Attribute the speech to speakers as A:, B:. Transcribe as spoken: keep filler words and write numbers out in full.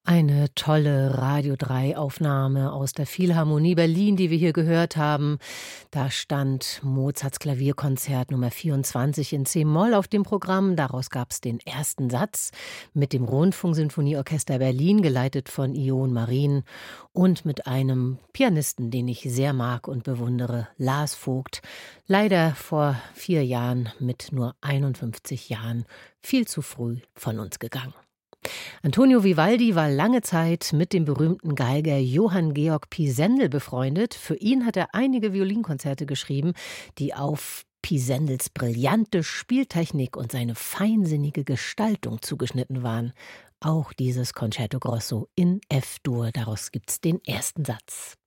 A: Eine tolle Radio drei Aufnahme aus der Philharmonie Berlin, die wir hier gehört haben. Da stand Mozarts Klavierkonzert Nummer vierundzwanzig in C-Moll auf dem Programm. Daraus gab es den ersten Satz mit dem Rundfunksinfonieorchester Berlin, geleitet von Ion Marin und mit einem Pianisten, den ich sehr mag und bewundere, Lars Vogt. Leider vor vier Jahren mit nur einundfünfzig Jahren viel zu früh von uns gegangen. Antonio Vivaldi war lange Zeit mit dem berühmten Geiger Johann Georg Pisendel befreundet. Für ihn hat er einige Violinkonzerte geschrieben, die auf Pisendels brillante Spieltechnik und seine feinsinnige Gestaltung zugeschnitten waren. Auch dieses Concerto Grosso in F-Dur, daraus gibt's den ersten Satz.